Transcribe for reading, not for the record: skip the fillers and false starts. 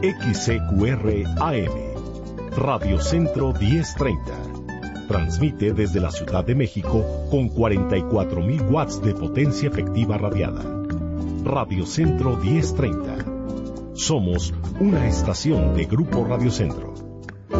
XCQR AM, Radio Centro 1030. Transmite desde la Ciudad de México con 44.000 watts de potencia efectiva radiada. Radio Centro 1030. Somos una estación de Grupo Radio Centro.